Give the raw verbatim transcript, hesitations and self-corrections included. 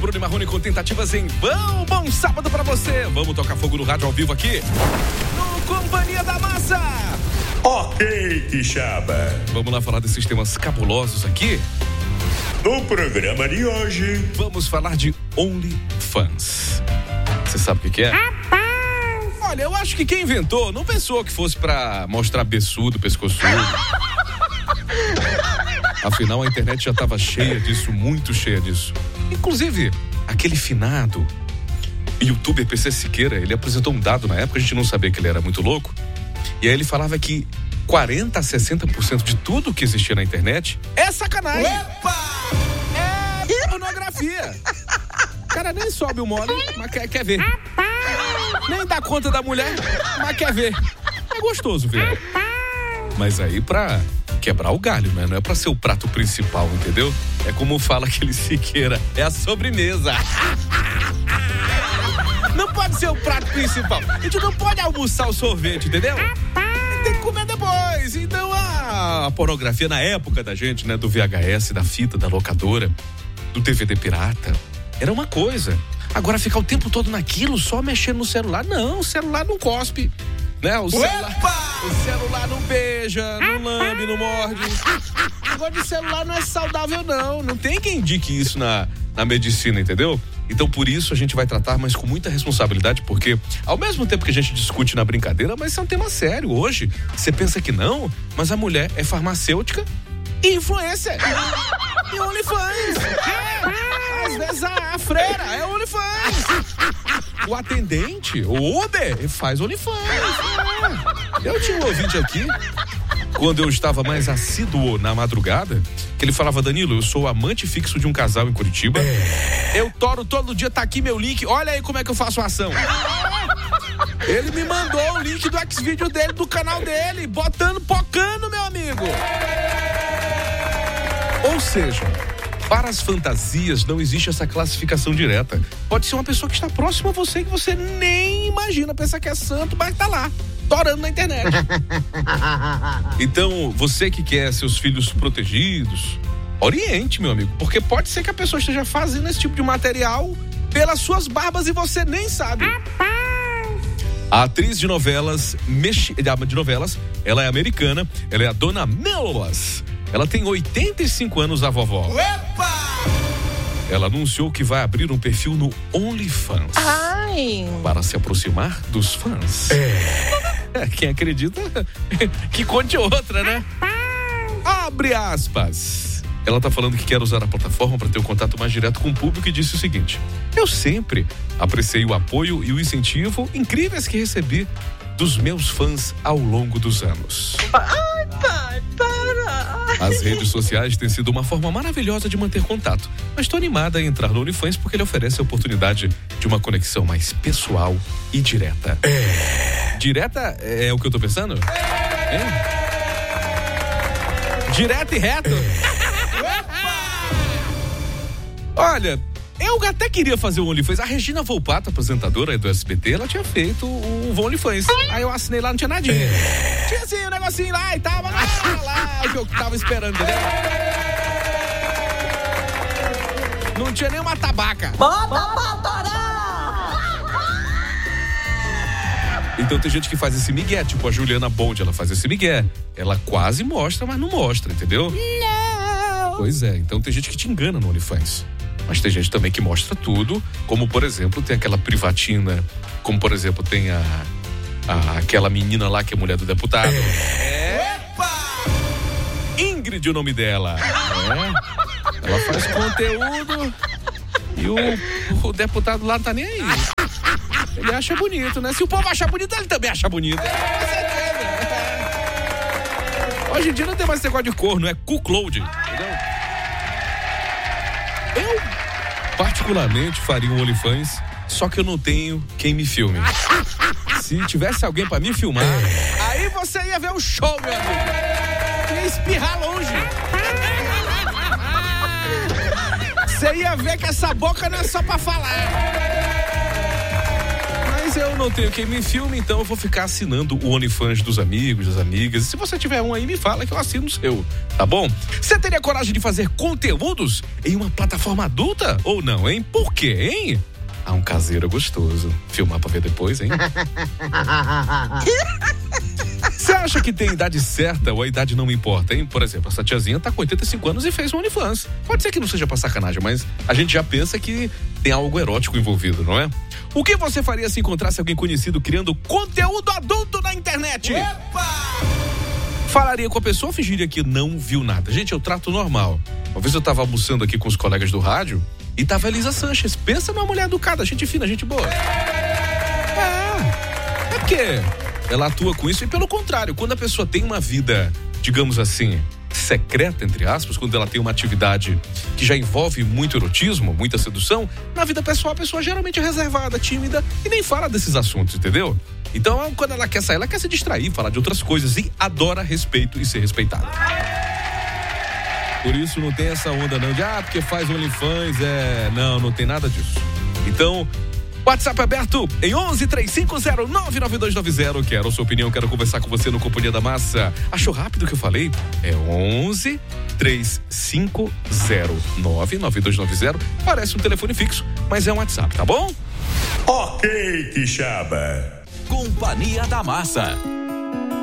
Bruno e Marrone com tentativas em vão. Bom sábado pra você. Vamos tocar fogo no rádio ao vivo aqui no Companhia da Massa. Ok, Quixaba. Vamos lá falar desses temas cabulosos aqui. No programa de hoje, vamos falar de OnlyFans. Você sabe o que, que é? Olha, eu acho que quem inventou não pensou que fosse pra mostrar beiçudo, pescoçudo. Afinal, a internet já estava cheia disso, muito cheia disso. Inclusive, aquele finado youtuber P C Siqueira, ele apresentou um dado na época, a gente não sabia que ele era muito louco. E aí ele falava que quarenta a sessenta por cento de tudo que existia na internet é sacanagem. Opa! É pornografia. O cara nem sobe o mole, mas quer, quer ver. Nem dá conta da mulher, mas quer ver. É gostoso ver. Mas aí pra quebrar o galho, né? Não é pra ser o prato principal, entendeu? É como fala aquele Siqueira, é a sobremesa. Não pode ser o prato principal. A gente não pode almoçar o sorvete, entendeu? Tem que comer depois. Então a pornografia na época da gente, né? Do V H S, da fita, da locadora, do D V D pirata, era uma coisa. Agora ficar o tempo todo naquilo, só mexendo no celular, não, o celular não cospe, né? O celular, o celular não beija, não lambe, não morde. Agora de celular não é saudável não, não tem quem indique isso na, na medicina, entendeu? Então por isso a gente vai tratar, mas com muita responsabilidade, porque ao mesmo tempo que a gente discute na brincadeira, mas isso é um tema sério hoje. Você pensa que não, mas a mulher é farmacêutica e influencer. E OnlyFans. É, às vezes a, a freira é OnlyFans. O atendente, o Uber, faz OnlyFans. É. Eu tinha um ouvinte aqui, quando eu estava mais assíduo na madrugada, que ele falava: Danilo, eu sou amante fixo de um casal em Curitiba. É. Eu toro todo dia, tá aqui meu link, olha aí como é que eu faço a ação. Ele me mandou o link do Xvideo dele, do canal dele, botando, pocando, meu amigo. Ou seja, para as fantasias não existe essa classificação direta. Pode ser uma pessoa que está próxima a você, que você nem imagina, pensa que é santo, mas tá lá, torando na internet. Então, você que quer seus filhos protegidos, oriente, meu amigo, porque pode ser que a pessoa esteja fazendo esse tipo de material pelas suas barbas e você nem sabe. A atriz de novelas, mex... de novelas, ela é americana, ela é a dona Melwas. Ela tem oitenta e cinco anos, a vovó. Opa! Ela anunciou que vai abrir um perfil no OnlyFans. Ai. Para se aproximar dos fãs. É. Quem acredita que conte outra, né? Abre aspas. Ela tá falando que quer usar a plataforma para ter um contato mais direto com o público e disse o seguinte: eu sempre apreciei o apoio e o incentivo incríveis que recebi dos meus fãs ao longo dos anos. Ai, pai, para! As redes sociais têm sido uma forma maravilhosa de manter contato, mas estou animada a entrar no OnlyFans porque ele oferece a oportunidade de uma conexão mais pessoal e direta. É. Direta é o que eu tô pensando? É. Direto e reto? É. Olha, eu até queria fazer o OnlyFans. A Regina Volpato, apresentadora do S B T, ela tinha feito o OnlyFans. Aí eu assinei lá, não tinha nadinha. É. Tinha assim, um negocinho lá e tava lá, lá, o que eu tava esperando, entendeu? Não tinha nem uma tabaca. Bota pra torar! Então tem gente que faz esse migué, tipo a Juliana Bond, ela faz esse migué. Ela quase mostra, mas não mostra, entendeu? Não! Pois é, então tem gente que te engana no OnlyFans. Mas tem gente também que mostra tudo, como por exemplo, tem aquela privatina, como por exemplo, tem a, a aquela menina lá que é mulher do deputado. É. Opa! Ingrid, o nome dela. É. Ela faz conteúdo e o, o deputado lá não tá nem aí. Ele acha bonito, né? Se o povo achar bonito, ele também acha bonito. É, com certeza. É. Hoje em dia não tem mais esse negócio de corno, é cu-cloud, entendeu? Eu, particularmente, faria um OnlyFans, só que eu não tenho quem me filme. Se tivesse alguém pra me filmar, aí você ia ver o show, meu amigo. Ia espirrar longe. Você ia ver que essa boca não é só pra falar. Mas eu não tenho quem me filme, então eu vou ficar assinando o OnlyFans dos amigos, das amigas. E se você tiver um aí, me fala que eu assino o seu, tá bom? Você teria coragem de fazer conteúdos em uma plataforma adulta ou não, hein? Por quê, hein? Ah, um caseiro gostoso. Filmar pra ver depois, hein? Você acha que tem idade certa ou a idade não me importa, hein? Por exemplo, essa tiazinha tá com oitenta e cinco anos e fez um OnlyFans. Pode ser que não seja pra sacanagem, mas a gente já pensa que tem algo erótico envolvido, não é? O que você faria se encontrasse alguém conhecido criando conteúdo adulto na internet? Opa! Falaria com a pessoa ou fingiria que não viu nada? Gente, eu trato normal. Uma vez eu tava almoçando aqui com os colegas do rádio e tava a Elisa Sanches. Pensa numa mulher educada, gente fina, gente boa. É, é porque ela atua com isso e pelo contrário, quando a pessoa tem uma vida, digamos assim, secreta, entre aspas, quando ela tem uma atividade que já envolve muito erotismo, muita sedução, na vida pessoal a pessoa geralmente é reservada, tímida e nem fala desses assuntos, entendeu? Então, quando ela quer sair, ela quer se distrair, falar de outras coisas e adora respeito e ser respeitada. Por isso não tem essa onda não de, ah, porque faz OnlyFans, é... Não, não tem nada disso. Então, WhatsApp aberto em onze, três cinco zero, nove nove dois nove zero. Quero a sua opinião, quero conversar com você no Companhia da Massa. Achou rápido o que eu falei? É onze, três cinco zero, nove nove dois nove zero. Parece um telefone fixo, mas é um WhatsApp, tá bom? Ok, Quixaba. Companhia da Massa.